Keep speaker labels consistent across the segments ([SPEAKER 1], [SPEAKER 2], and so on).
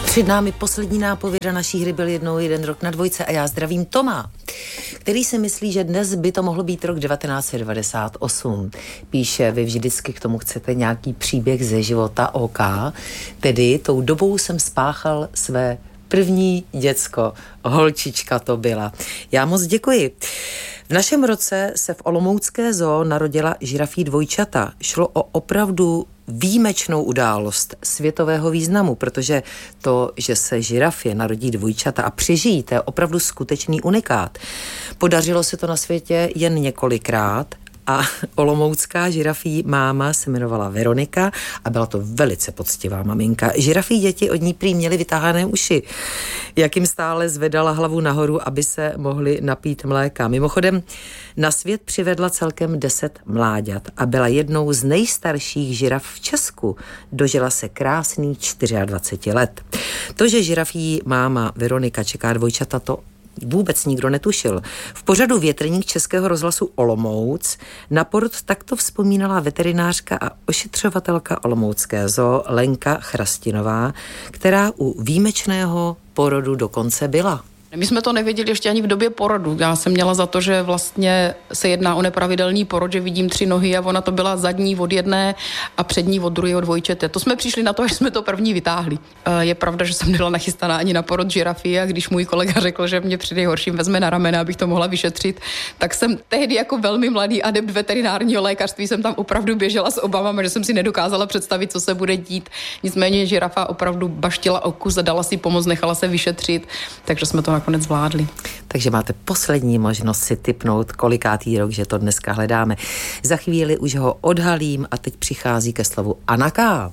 [SPEAKER 1] Před námi poslední nápověda naší hry Byl jednou jeden rok na dvojce a já zdravím Toma, který si myslí, že dnes by to mohlo být rok 1998. Píše, vy vždycky k tomu chcete nějaký příběh ze života OK, tedy tou dobou jsem spáchal své první děcko, holčička to byla. Já moc děkuji. V našem roce se v olomoucké zoo narodila žirafí dvojčata. Šlo o opravdu výjimečnou událost světového významu, protože to, že se žirafě narodí dvojčata a přežijí, to je opravdu skutečný unikát. Podařilo se to na světě jen několikrát a olomoucká žirafí máma se jmenovala Veronika a byla to velice poctivá maminka. Žirafí děti od ní prý měly vytáhané uši, jak jim stále zvedala hlavu nahoru, aby se mohli napít mléka. Mimochodem, na svět přivedla celkem 10 mláďat a byla jednou z nejstarších žiraf v Česku. Dožila se krásných 24 let. To, že žirafí máma Veronika čeká dvojčata, to vůbec nikdo netušil. V pořadu Větrník Českého rozhlasu Olomouc na porod takto vzpomínala veterinářka a ošetřovatelka olomoucké zoo Lenka Chrastinová, která u výjimečného porodu dokonce byla.
[SPEAKER 2] My jsme to nevěděli ještě ani v době porodu. Já jsem měla za to, že vlastně se jedná o nepravidelný porod, že vidím 3 nohy a ona to byla zadní od jedné a přední od druhého dvojčete. To jsme přišli na to, až jsme to první vytáhli. Je pravda, že jsem nebyla nachystaná ani na porod žirafy a když můj kolega řekl, že mě při nejhorším vezme na ramena, abych to mohla vyšetřit, tak jsem tehdy jako velmi mladý adept veterinárního lékařství jsem tam opravdu běžela s obavami, že jsem si nedokázala představit, co se bude dít. Nicméně žirafa opravdu baštila o kus a dala si pomoc, nechala se vyšetřit, takže jsme to nakonec zvládli.
[SPEAKER 1] Takže máte poslední možnost si tipnout, kolikátý rok, že to dneska hledáme. Za chvíli už ho odhalím a teď přichází ke slovu Anna K.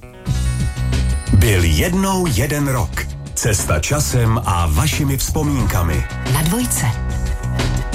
[SPEAKER 3] Byl jednou jeden rok. Cesta časem a vašimi vzpomínkami.
[SPEAKER 4] Na dvojce.